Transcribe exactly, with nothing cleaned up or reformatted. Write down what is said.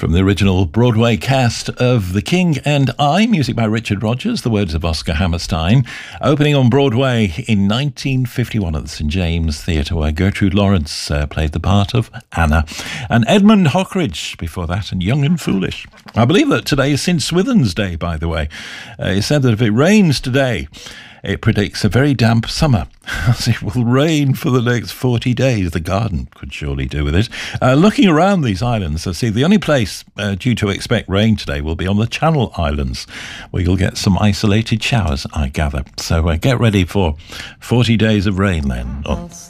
From the original Broadway cast of The King and I, music by Richard Rodgers, the words of Oscar Hammerstein, opening on Broadway in nineteen fifty-one at the Saint James Theatre, where Gertrude Lawrence uh, played the part of Anna, and Edmund Hockridge before that, and Young and Foolish. I believe that today is Saint Swithin's Day, by the way. Uh, it's said that if it rains today, it predicts a very damp summer, as it will rain for the next forty days. The garden could surely do with it. Uh, looking around these islands, I see the only place uh, due to expect rain today will be on the Channel Islands, where you'll get some isolated showers, I gather. So uh, get ready for forty days of rain then. Oh.